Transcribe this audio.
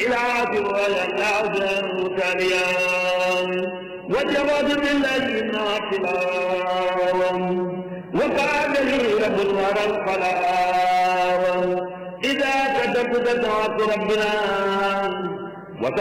العاصر والعاصر تاليا وجواد بالذين اعتلاوا وكان لي رب الورى القلاوة إذا كتبت دعوة ربنا